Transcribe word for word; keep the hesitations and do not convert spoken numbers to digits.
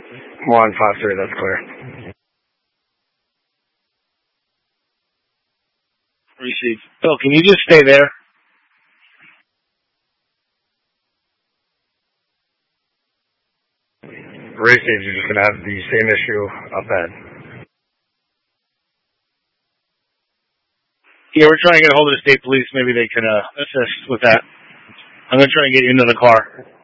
one five three, that's clear. Receive. Bill, can you just stay there? Receive, you're just going to have the same issue up ahead. Yeah, we're trying to get a hold of the state police. Maybe they can uh, assist with that. I'm going to try and get you into the car.